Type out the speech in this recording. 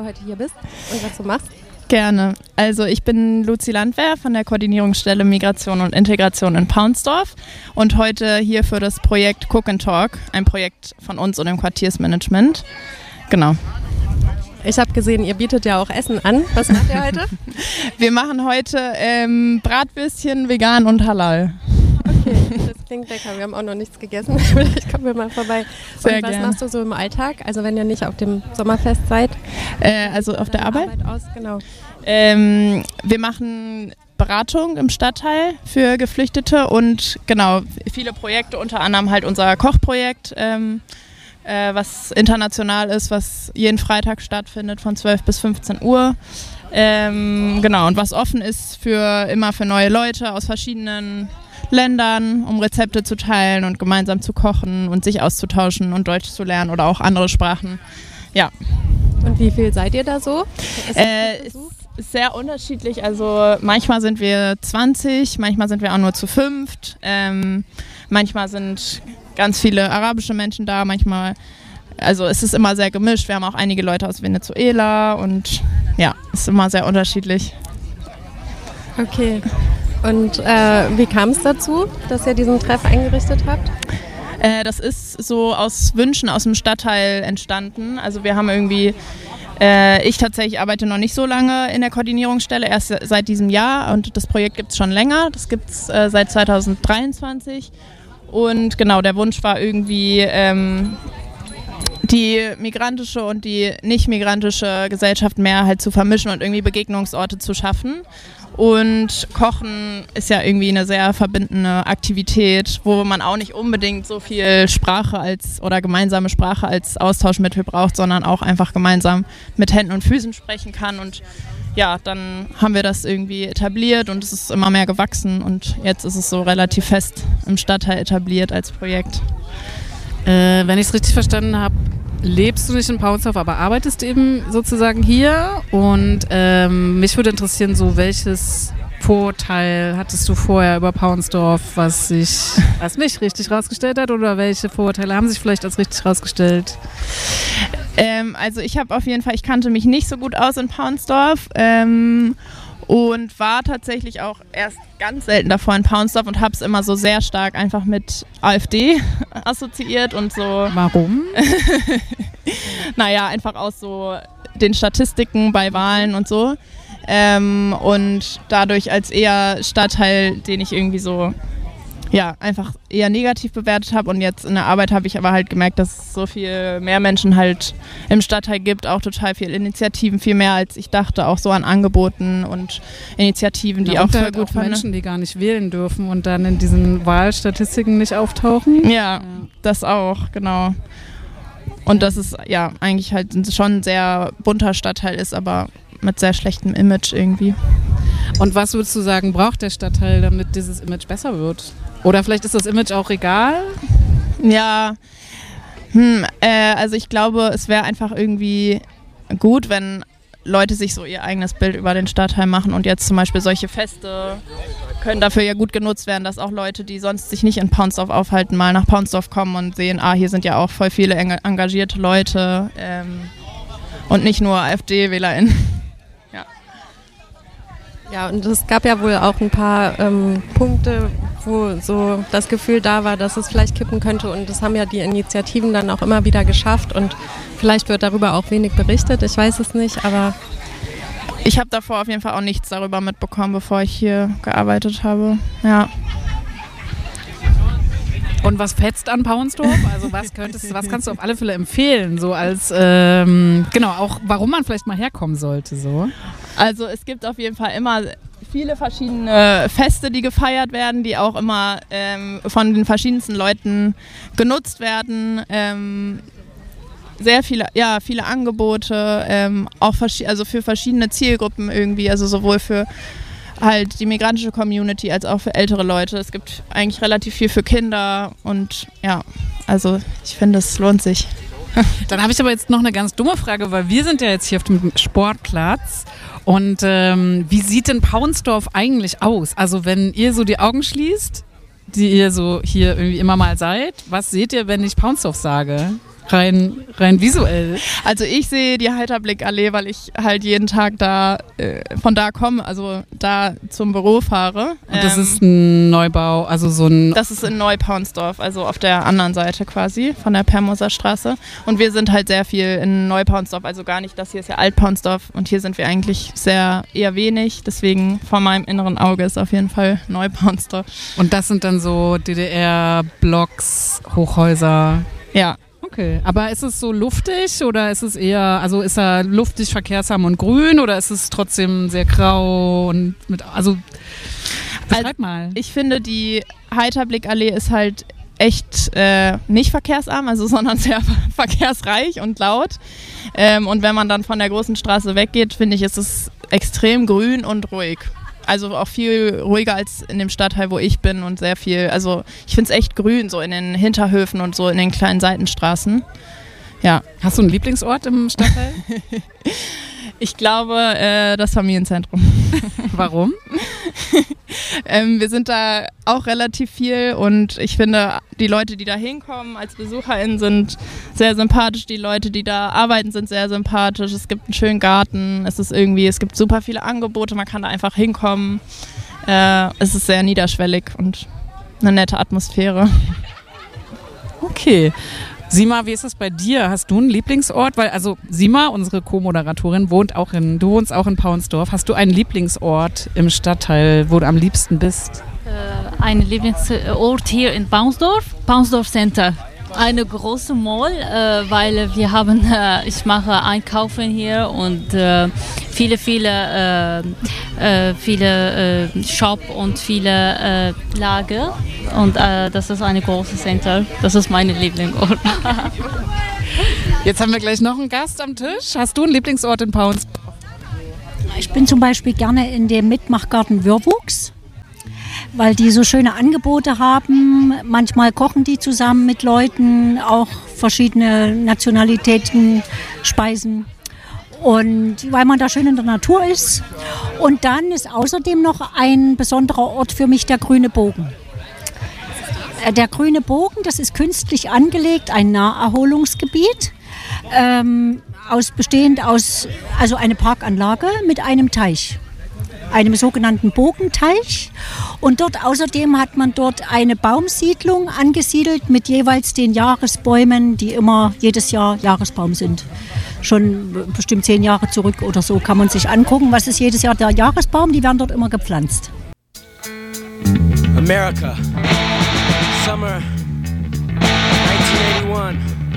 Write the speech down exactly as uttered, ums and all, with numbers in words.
heute hier bist und was du machst. Gerne. Also ich bin Luzi Landwehr von der Koordinierungsstelle Migration und Integration in Paunsdorf und heute hier für das Projekt Cook and Talk, ein Projekt von uns und dem Quartiersmanagement. Genau. Ich habe gesehen, ihr bietet ja auch Essen an. Was macht ihr heute? Wir machen heute ähm, Bratwürstchen, vegan und halal. Okay, das klingt lecker. Wir haben auch noch nichts gegessen. Vielleicht kommen wir mal vorbei. Sehr und was gern. machst du so im Alltag? Also wenn ihr nicht auf dem Sommerfest seid? Äh, also auf der Arbeit? Arbeit aus, genau. Ähm, wir machen Beratung im Stadtteil für Geflüchtete und genau, viele Projekte, unter anderem halt unser Kochprojekt, ähm, äh, was international ist, was jeden Freitag stattfindet von zwölf bis fünfzehn Uhr. Ähm, genau, und was offen ist für immer für neue Leute aus verschiedenen Ländern, um Rezepte zu teilen und gemeinsam zu kochen und sich auszutauschen und Deutsch zu lernen oder auch andere Sprachen. Ja. Und wie viel seid ihr da so? Äh, ist, ist sehr unterschiedlich. Also manchmal sind wir zwanzig, manchmal sind wir auch nur zu fünft. Ähm, manchmal sind ganz viele arabische Menschen da, manchmal, also es ist immer sehr gemischt. Wir haben auch einige Leute aus Venezuela und ja, es ist immer sehr unterschiedlich. Okay. Und äh, wie kam es dazu, dass ihr diesen Treff eingerichtet habt? Äh, das ist so aus Wünschen aus dem Stadtteil entstanden. Also wir haben irgendwie, äh, ich tatsächlich arbeite noch nicht so lange in der Koordinierungsstelle, erst seit diesem Jahr und das Projekt gibt es schon länger. Das gibt es äh, seit zwanzig dreiundzwanzig und genau, der Wunsch war irgendwie, ähm, die migrantische und die nicht migrantische Gesellschaft mehr halt zu vermischen und irgendwie Begegnungsorte zu schaffen. Und Kochen ist ja irgendwie eine sehr verbindende Aktivität, wo man auch nicht unbedingt so viel Sprache als oder gemeinsame Sprache als Austauschmittel braucht, sondern auch einfach gemeinsam mit Händen und Füßen sprechen kann. Und ja, dann haben wir das irgendwie etabliert und es ist immer mehr gewachsen und jetzt ist es so relativ fest im Stadtteil etabliert als Projekt. Äh, wenn ich es richtig verstanden habe, lebst du nicht in Paunsdorf, aber arbeitest eben sozusagen hier und ähm, mich würde interessieren, so welches Vorurteil hattest du vorher über Paunsdorf, was sich als nicht richtig rausgestellt hat oder welche Vorurteile haben sich vielleicht als richtig rausgestellt? Ähm, also ich habe auf jeden Fall, ich kannte mich nicht so gut aus in Paunsdorf ähm, und war tatsächlich auch erst ganz selten davor in Paunsdorf und habe es immer so sehr stark einfach mit AfD assoziiert und so. Warum? Naja, einfach aus so den Statistiken bei Wahlen und so. Ähm, und dadurch als eher Stadtteil, den ich irgendwie so, ja, einfach eher negativ bewertet habe. Und jetzt in der Arbeit habe ich aber halt gemerkt, dass es so viel mehr Menschen halt im Stadtteil gibt, auch total viele Initiativen, viel mehr als ich dachte, auch so an Angeboten und Initiativen, die ja, auch voll halt gut auch fand. Menschen, die gar nicht wählen dürfen und dann in diesen Wahlstatistiken nicht auftauchen. Ja, ja. Das auch, genau. Und dass es ja eigentlich halt schon ein sehr bunter Stadtteil ist, aber mit sehr schlechtem Image irgendwie. Und was würdest du sagen, braucht der Stadtteil, damit dieses Image besser wird? Oder vielleicht ist das Image auch egal? Ja, hm, äh, also ich glaube, es wäre einfach irgendwie gut, wenn Leute sich so ihr eigenes Bild über den Stadtteil machen und jetzt zum Beispiel solche Feste können dafür ja gut genutzt werden, dass auch Leute, die sonst sich nicht in Paunsdorf aufhalten, mal nach Paunsdorf kommen und sehen, ah, hier sind ja auch voll viele engagierte Leute ähm, und nicht nur AfD-WählerInnen. Ja. Ja, und es gab ja wohl auch ein paar ähm, Punkte, wo so das Gefühl da war, dass es vielleicht kippen könnte und das haben ja die Initiativen dann auch immer wieder geschafft und vielleicht wird darüber auch wenig berichtet, ich weiß es nicht, aber... Ich habe davor auf jeden Fall auch nichts darüber mitbekommen, bevor ich hier gearbeitet habe, ja. Und was fetzt an Paunsdorf? Also was könntest, was kannst du auf alle Fälle empfehlen, so als, ähm, genau, auch warum man vielleicht mal herkommen sollte, so? Also es gibt auf jeden Fall immer viele verschiedene Feste, die gefeiert werden, die auch immer ähm, von den verschiedensten Leuten genutzt werden. Ähm, sehr viele, ja, viele Angebote, ähm, auch verschi- also für verschiedene Zielgruppen irgendwie, also sowohl für halt die migrantische Community als auch für ältere Leute. Es gibt eigentlich relativ viel für Kinder und ja, also ich finde, es lohnt sich. Dann habe ich aber jetzt noch eine ganz dumme Frage, weil wir sind ja jetzt hier auf dem Sportplatz und ähm, wie sieht denn Paunsdorf eigentlich aus? Also wenn ihr so die Augen schließt, die ihr so hier irgendwie immer mal seid, was seht ihr, wenn ich Paunsdorf sage? rein, rein visuell? Also ich sehe die Heiterblickallee, weil ich halt jeden Tag da äh, von da komme, also da zum Büro fahre. Und das ähm, ist ein Neubau, also so ein... Das ist in Neupaunsdorf, also auf der anderen Seite quasi von der Permoser Straße. Und wir sind halt sehr viel in Neupaunsdorf, also gar nicht, das hier ist ja Altpaunsdorf und hier sind wir eigentlich sehr eher wenig. Deswegen vor meinem inneren Auge ist auf jeden Fall Neupaunsdorf. Und das sind dann so D D R-Blocks, Hochhäuser? Ja. Okay, aber ist es so luftig oder ist es eher, also ist er luftig, verkehrsarm und grün oder ist es trotzdem sehr grau und mit, also beschreib also, mal. Ich finde, die Heiterblickallee ist halt echt äh, nicht verkehrsarm, also sondern sehr verkehrsreich und laut. Ähm, und wenn man dann von der großen Straße weggeht, finde ich, ist es extrem grün und ruhig. Also auch viel ruhiger als in dem Stadtteil, wo ich bin und sehr viel, also ich finde es echt grün, so in den Hinterhöfen und so in den kleinen Seitenstraßen. Ja. Hast du einen Lieblingsort im Stadtteil? Ich glaube, äh, das Familienzentrum. Warum? ähm, wir sind da auch relativ viel und ich finde, die Leute, die da hinkommen als BesucherInnen, sind sehr sympathisch. Die Leute, die da arbeiten, sind sehr sympathisch. Es gibt einen schönen Garten. Es ist irgendwie, es gibt super viele Angebote. Man kann da einfach hinkommen. Äh, es ist sehr niederschwellig und eine nette Atmosphäre. Okay. Sima, wie ist es bei dir? Hast du einen Lieblingsort? Weil, also Sima, unsere Co-Moderatorin, wohnt auch in, du wohnst auch in Paunsdorf. Hast du einen Lieblingsort im Stadtteil, wo du am liebsten bist? Äh, ein Lieblingsort hier in Paunsdorf, Paunsdorf Center. Eine große Mall, äh, weil wir haben, äh, ich mache Einkaufen hier und äh, viele, viele, äh, äh, viele äh, Shop und viele äh, Lager und äh, das ist eine große Center. Das ist mein Lieblingsort. Jetzt haben wir gleich noch einen Gast am Tisch. Hast du einen Lieblingsort in Paunsdorf? Ich bin zum Beispiel gerne in dem Mitmachgarten Würwuchs, weil die so schöne Angebote haben. Manchmal kochen die zusammen mit Leuten, auch verschiedene Nationalitäten, Speisen. Und weil man da schön in der Natur ist. Und dann ist außerdem noch ein besonderer Ort für mich der Grüne Bogen. Der Grüne Bogen, das ist künstlich angelegt, ein Naherholungsgebiet, ähm, aus, bestehend aus also eine Parkanlage mit einem Teich. Einem sogenannten Bogenteich. Und dort außerdem hat man dort eine Baumsiedlung angesiedelt mit jeweils den Jahresbäumen, die immer jedes Jahr Jahresbaum sind. Schon bestimmt zehn Jahre zurück oder so kann man sich angucken, was ist jedes Jahr der Jahresbaum, die werden dort immer gepflanzt. America, Summer nineteen eighty-one.